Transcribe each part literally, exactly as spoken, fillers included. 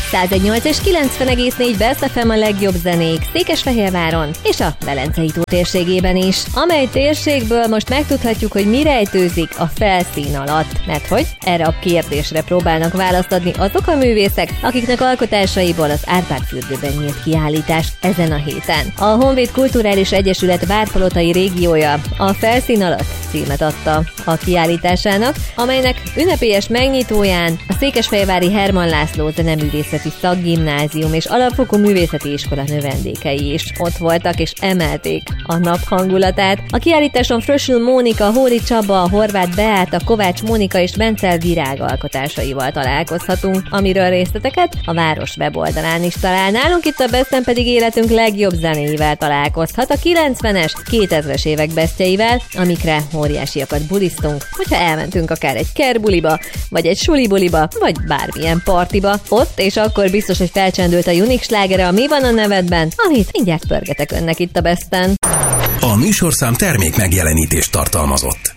száz nyolc és kilencven egész négy Best ef em a legjobb zenék Székesfehérváron és a Velencei tó térségében is, amely térségből most megtudhatjuk, hogy mi rejtőzik a felszín alatt, mert hogy erre a kérdésre próbálnak választ adni azok a művészek, akiknek alkotásaiból az Árpád-fürdőben nyílt kiállítás ezen a héten. A Honvéd Kulturális Egyesület Várpalotai régiója a Felszín alatt címet adta a kiállításának, amelynek ünnepélyes megnyitóján a Székesfehérvári Hermann László Zeneművészeti Szakgimnázium és Alapfokú Művészeti Iskola növendékei is ott voltak és emelték a nap hangulatát. A kiállításon Frösül Mónika, Hóri Csaba, Horváth Beáta, Kovács Mónika és Bencel Virág alkotásaival találkozhatunk, amiről részleteket a város weboldalán is talál. Nálunk itt a Besten pedig életünk legjobb zenéivel találkozhat, a kilencvenes, kétezres évek bestjeivel, amikre óriásiakat bulisztunk, hogyha elmentünk akár egy kerbuliba, vagy egy sulibuliba, vagy bármilyen partiba. Ott és akkor biztos, hogy felcsendült a Unix slágere a Mi van a nevedben, amit mindjárt pörgetek önnek itt a Besten. A műsorszám termék megjelenítést tartalmazott.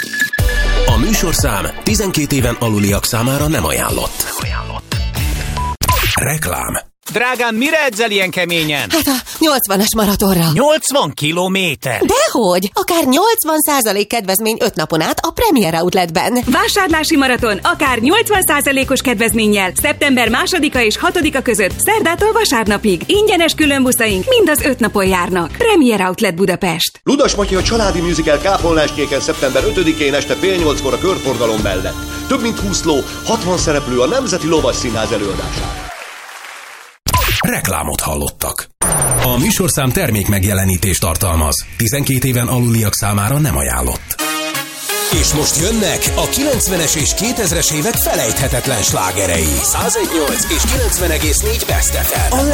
A műsorszám tizenkét éven aluliak számára nem ajánlott. Nem ajánlott. Reklám. Drágám, mire edzel ilyen keményen? Hát a nyolcvanas maratonra. nyolcvan kilométer? Dehogy! Akár nyolcvan százalék kedvezmény öt napon át a Premier Outletben. Vásárlási maraton akár nyolcvan százalékos kedvezménnyel szeptember másodika és hatodika között szerdától vasárnapig. Ingyenes különbuszaink mind az öt napon járnak. Premier Outlet Budapest. Ludas Matyi a családi musical Kápolnáskéken szeptember ötödikén este fél nyolckor a körforgalom mellett. Több mint húsz ló, hatvan szereplő a Nemzeti Lovas Színház előadásán. Reklámot hallottak. A műsorszám termék megjelenítést tartalmaz. tizenkét éven aluliak számára nem ajánlott. És most jönnek a kilencvenes és kétezres évek felejthetetlen slágerei. száz nyolc és kilencven egész négy Best ef em.